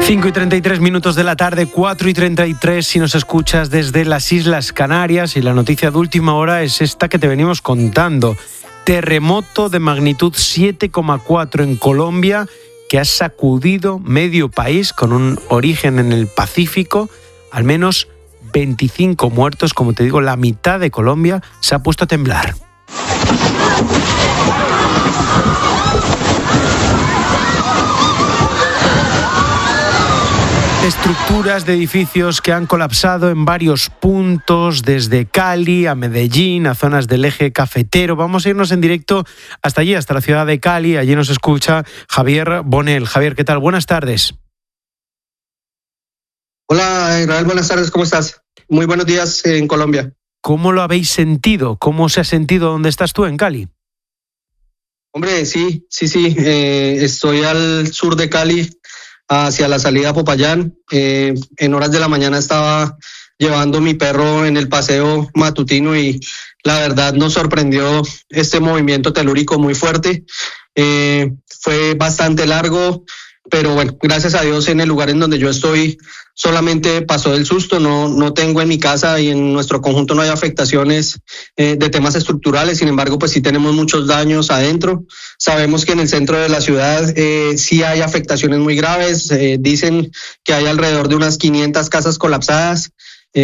5:33 de la tarde, 4:33 si nos escuchas desde las Islas Canarias, y la noticia de última hora es esta que te venimos contando. Terremoto de magnitud 7,4 en Colombia que ha sacudido medio país con un origen en el Pacífico. Al menos 25 muertos, como te digo, la mitad de Colombia se ha puesto a temblar. Estructuras de edificios que han colapsado en varios puntos, desde Cali a Medellín, a zonas del eje cafetero. Vamos a irnos en directo hasta allí, hasta la ciudad de Cali. Allí nos escucha Javier Bonel. Javier, ¿qué tal? Buenas tardes. Hola, Israel, buenas tardes, ¿cómo estás? Muy buenos días en Colombia. ¿Cómo lo habéis sentido? ¿Cómo se ha sentido donde estás tú, en Cali? Hombre, sí. Estoy al sur de Cali, hacia la salida a Popayán. En horas de la mañana estaba llevando mi perro en el paseo matutino y la verdad nos sorprendió este movimiento telúrico muy fuerte. Fue bastante largo, pero bueno, gracias a Dios en el lugar en donde yo estoy solamente pasó el susto. No tengo en mi casa y en nuestro conjunto no hay afectaciones de temas estructurales. Sin embargo, pues sí tenemos muchos daños adentro. Sabemos que en el centro de la ciudad sí hay afectaciones muy graves. Dicen que hay alrededor de unas 500 casas colapsadas.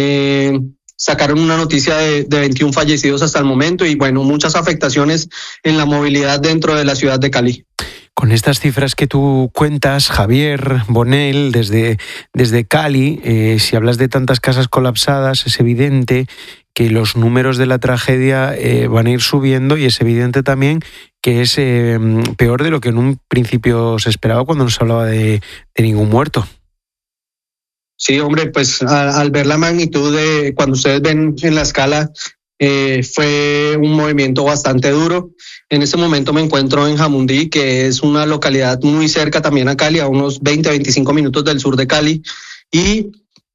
Sacaron una noticia de 21 fallecidos hasta el momento y bueno, muchas afectaciones en la movilidad dentro de la ciudad de Cali. Con estas cifras que tú cuentas, Javier Bonel, desde Cali, si hablas de tantas casas colapsadas, es evidente que los números de la tragedia van a ir subiendo, y es evidente también que es peor de lo que en un principio se esperaba cuando no se hablaba de ningún muerto. Sí, hombre, pues al ver la magnitud de cuando ustedes ven en la escala, fue un movimiento bastante duro. En este momento me encuentro en Jamundí, que es una localidad muy cerca también a Cali, a unos 20-25 minutos del sur de Cali, y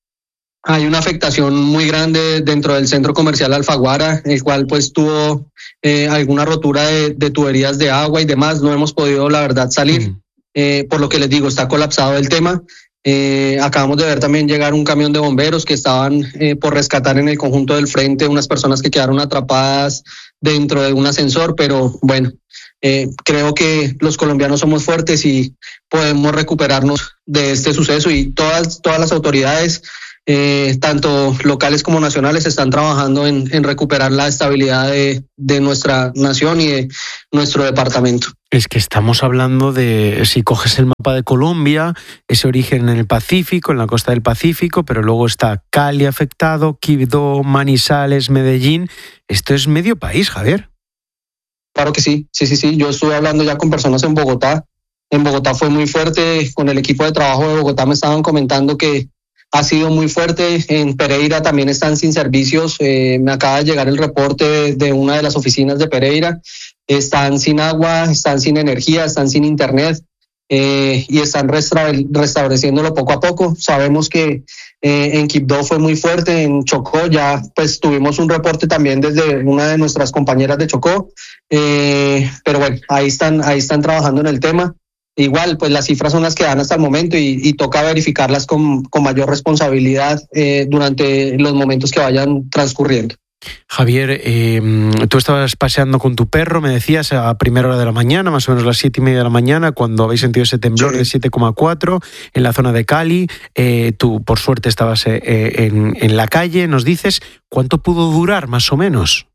hay una afectación muy grande dentro del centro comercial Alfaguara, el cual pues tuvo alguna rotura de tuberías de agua y demás. No hemos podido, la verdad, salir, por lo que les digo, está colapsado el tema. Acabamos de ver también llegar un camión de bomberos que estaban por rescatar en el conjunto del frente unas personas que quedaron atrapadas dentro de un ascensor, pero bueno, creo que los colombianos somos fuertes y podemos recuperarnos de este suceso, y todas las autoridades, tanto locales como nacionales, están trabajando en recuperar la estabilidad de nuestra nación y de nuestro departamento. Es que estamos hablando de, si coges el mapa de Colombia, ese origen en el Pacífico, en la costa del Pacífico, pero luego está Cali afectado, Quibdó, Manizales, Medellín. Esto es medio país, Javier. Claro que sí. Yo estuve hablando ya con personas en Bogotá. En Bogotá fue muy fuerte. Con el equipo de trabajo de Bogotá me estaban comentando que ha sido muy fuerte. En Pereira también están sin servicios. Me acaba de llegar el reporte de una de las oficinas de Pereira. Están sin agua, están sin energía, están sin internet, y están restableciéndolo poco a poco. Sabemos que en Quibdó fue muy fuerte, en Chocó ya pues tuvimos un reporte también desde una de nuestras compañeras de Chocó, pero bueno, ahí están trabajando en el tema. Igual, pues las cifras son las que dan hasta el momento y toca verificarlas con mayor responsabilidad durante los momentos que vayan transcurriendo. Javier, tú estabas paseando con tu perro, me decías, a primera hora de la mañana, más o menos las 7:30 de la mañana, cuando habéis sentido ese temblor de 7,4 en la zona de Cali. Tú, por suerte, estabas en la calle. Nos dices, ¿cuánto pudo durar, más o menos?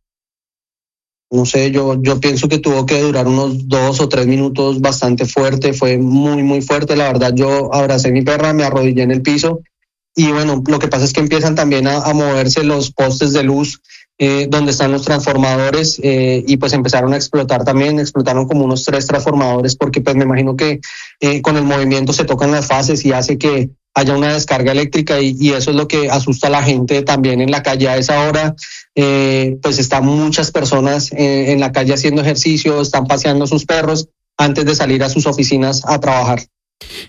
No sé, yo pienso que tuvo que durar unos 2 o 3 minutos, bastante fuerte, fue muy, muy fuerte. La verdad, yo abracé a mi perra, me arrodillé en el piso. Y bueno, lo que pasa es que empiezan también a moverse los postes de luz donde están los transformadores, y pues empezaron a explotar también. Explotaron como unos 3 transformadores porque pues me imagino que con el movimiento se tocan las fases y hace que haya una descarga eléctrica, y eso es lo que asusta a la gente también en la calle. A esa hora pues están muchas personas en la calle haciendo ejercicio, están paseando sus perros antes de salir a sus oficinas a trabajar.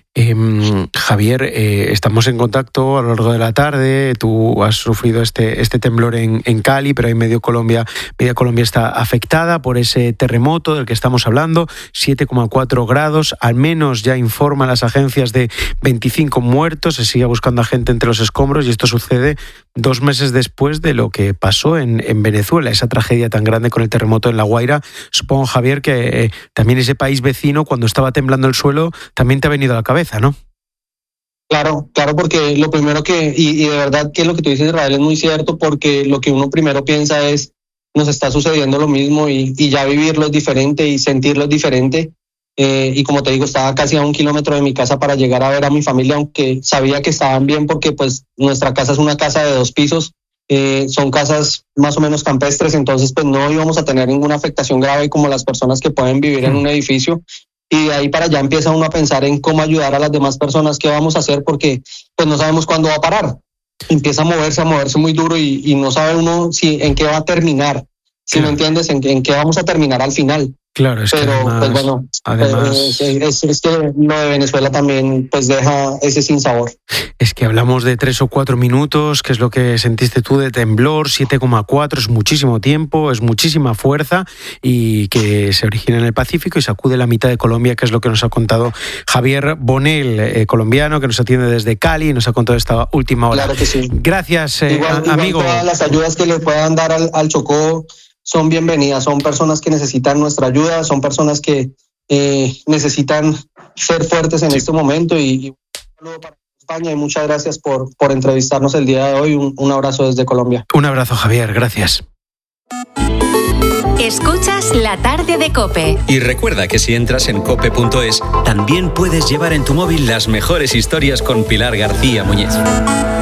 Javier, estamos en contacto a lo largo de la tarde. Tú has sufrido este temblor en Cali, pero ahí media Colombia está afectada por ese terremoto del que estamos hablando. 7,4 grados, al menos ya informan las agencias de 25 muertos. Se sigue buscando a gente entre los escombros y esto sucede 2 meses después de lo que pasó en Venezuela, esa tragedia tan grande con el terremoto en La Guaira. Supongo, Javier, que también ese país vecino, cuando estaba temblando el suelo, también te ha venido a la cabeza, ¿no? Claro, porque lo primero y de verdad que lo que tú dices, Israel, es muy cierto, porque lo que uno primero piensa es, nos está sucediendo lo mismo y ya vivirlo es diferente y sentirlo es diferente. Y como te digo, estaba casi a 1 kilómetro de mi casa para llegar a ver a mi familia, aunque sabía que estaban bien porque pues nuestra casa es una casa de 2 pisos, son casas más o menos campestres, entonces pues no íbamos a tener ninguna afectación grave como las personas que pueden vivir en un edificio. Y de ahí para allá empieza uno a pensar en cómo ayudar a las demás personas, qué vamos a hacer, porque pues no sabemos cuándo va a parar. Empieza a moverse muy duro y no sabe uno en qué va a terminar. Si me entiendes, en qué vamos a terminar al final. Claro, es pero que además es que lo de Venezuela también pues deja ese sinsabor. Es que hablamos de 3 o 4 minutos, que es lo que sentiste tú de temblor. 7,4 es muchísimo tiempo, es muchísima fuerza y que se origina en el Pacífico y sacude la mitad de Colombia, que es lo que nos ha contado Javier Bonel, colombiano, que nos atiende desde Cali y nos ha contado esta última hora. Claro que sí. Gracias, igual amigo. Todas las ayudas que le puedan dar al Chocó son bienvenidas, son personas que necesitan nuestra ayuda, son personas que necesitan ser fuertes en este momento y un saludo para España y muchas gracias por entrevistarnos el día de hoy. Un abrazo desde Colombia. Un abrazo, Javier, gracias. Escuchas La Tarde de COPE. Y recuerda que si entras en cope.es, también puedes llevar en tu móvil las mejores historias con Pilar García Muñiz.